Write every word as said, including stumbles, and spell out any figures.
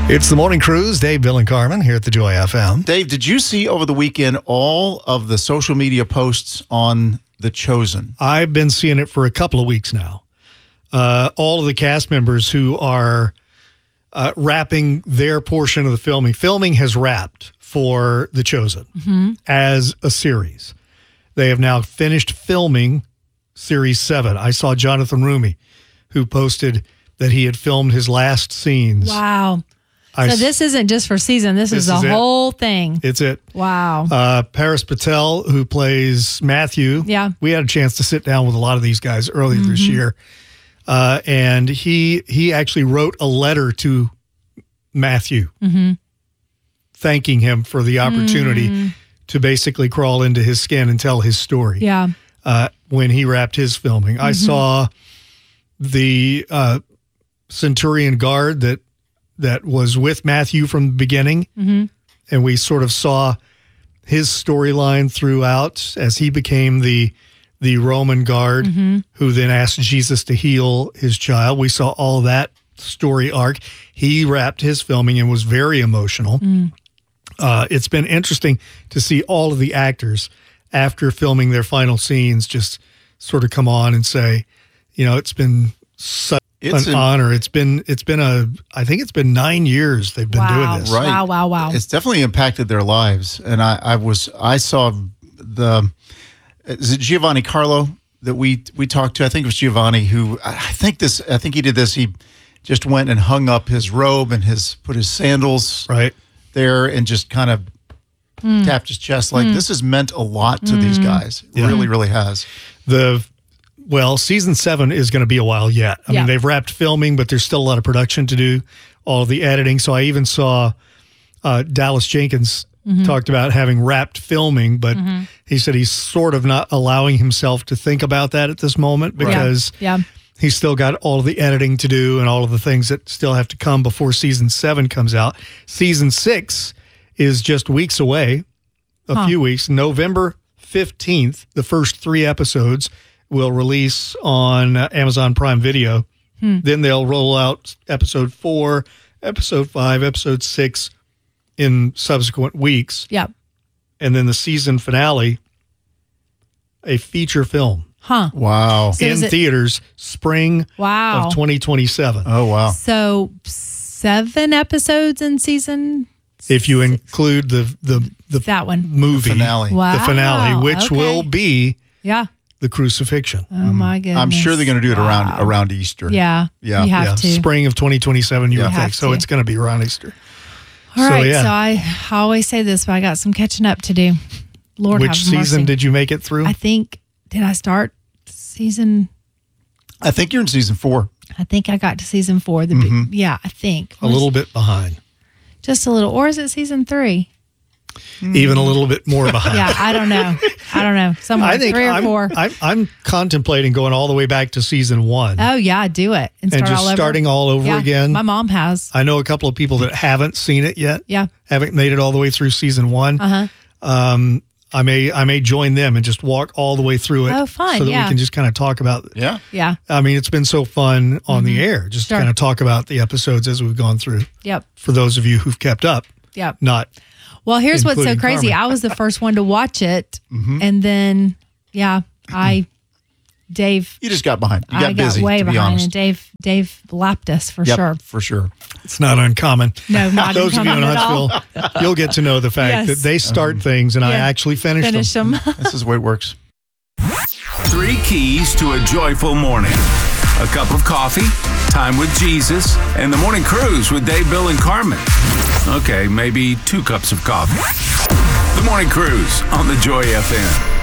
It's the Morning Cruise. Dave, Bill, and Carmen here at the Joy F M. Dave, did you see over the weekend all of the social media posts on The Chosen? I've been seeing it for a couple of weeks now. Uh, all of the cast members who are uh, wrapping their portion of the filming. Filming has wrapped for The Chosen mm-hmm. as a series. They have now finished filming Series seven. I saw Jonathan Rumi, who posted that he had filmed his last scenes. Wow. I, so this isn't just for season. This, this is the is whole it. thing. It's it. Wow. Uh, Paris Patel, who plays Matthew. Yeah. We had a chance to sit down with a lot of these guys earlier mm-hmm. this year. Uh, and he he actually wrote a letter to Matthew mm-hmm. thanking him for the opportunity mm. to basically crawl into his skin and tell his story. Yeah. Uh, when he wrapped his filming. Mm-hmm. I saw the uh, Centurion Guard that that was with Matthew from the beginning, mm-hmm. and we sort of saw his storyline throughout as he became the the Roman guard mm-hmm. who then asked Jesus to heal his child. We saw all of that story arc. He wrapped his filming and was very emotional. Mm. Uh, it's been interesting to see all of the actors after filming their final scenes just sort of come on and say, you know, it's been such It's an, an honor. It's been, it's been a, I think it's been nine years they've been wow. doing this. Right. Wow, wow, wow. It's definitely impacted their lives. And I, I was, I saw the, is it Giovanni Carlo that we, we talked to? I think it was Giovanni who, I think this, I think he did this. He just went and hung up his robe and his, put his sandals right there and just kind of mm. tapped his chest. Like mm. this has meant a lot to mm. these guys. It yeah. really, really has. The, Well, season seven is going to be a while yet. I yeah. mean, they've wrapped filming, but there's still a lot of production to do, all of the editing. So I even saw uh, Dallas Jenkins mm-hmm. talked about having wrapped filming, but mm-hmm. he said he's sort of not allowing himself to think about that at this moment because yeah. Yeah. he's still got all of the editing to do and all of the things that still have to come before season seven comes out. Season six is just weeks away, a huh. few weeks. November fifteenth, the first three episodes will release on uh, Amazon Prime Video. Hmm. Then they'll roll out episode four, episode five, episode six in subsequent weeks. Yep. And then the season finale, a feature film. Huh. Wow. So in theaters, spring wow. of twenty twenty-seven. Oh, wow. So seven episodes in season If you six. include the, the, the that one. movie. The finale. Wow. The finale, which okay. will be yeah. the crucifixion. Oh, my goodness. I'm sure they're going to do it wow. around around Easter. Yeah. Yeah. You have yeah. to. Spring of twenty twenty-seven, you yeah. would think. So to. it's going to be around Easter. All so, right. yeah. So I, I always say this, but I got some catching up to do. Lord Which have season mercy. did you make it through? I think, did I start season? I think you're in season four. I think I got to season four. The mm-hmm. Yeah, I think. A little bit behind. Just a little. Or is it season three? Even a little bit more behind. Yeah, I don't know. I don't know. Somewhere I think three or I'm, four. I'm, I'm contemplating going all the way back to season one. Oh, yeah, do it. And, and start just all over. starting all over yeah, again. My mom has. I know a couple of people that haven't seen it yet. Yeah. Haven't made it all the way through season one. Uh-huh. Um, I may I may join them and just walk all the way through it. Oh, fun, so that yeah. we can just kind of talk about. Yeah. Yeah. I mean, it's been so fun on mm-hmm. the air, just sure. to kind of talk about the episodes as we've gone through. Yep. For those of you who've kept up. Yep. Not. Well, here's what's so crazy. Carmen. I was the first one to watch it. Mm-hmm. And then, yeah, I, Dave. You just got behind. You got I got busy, way to be behind. honest. And Dave, Dave lapped us for yep, sure. for sure. It's not uncommon. No, not Those of you in uncommon at all. Huntsville, you'll get to know the fact Yes. that they start Um, things and I yeah. actually finish, Finish them. them. This is the way it works. Three keys to a joyful morning. A cup of coffee, time with Jesus, and the morning cruise with Dave, Bill, and Carmen. Okay, maybe two cups of coffee. The morning cruise on the Joy F M.